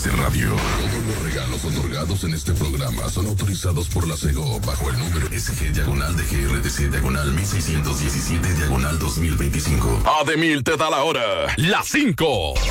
de radio. Todos los regalos otorgados en este programa son autorizados por la SEGO bajo el número SG/DGRTC/1617/2025. Ademil te da la hora, las 5.